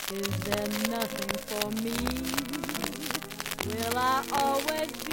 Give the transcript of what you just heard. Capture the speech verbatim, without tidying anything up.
Is there nothing for me? Will I always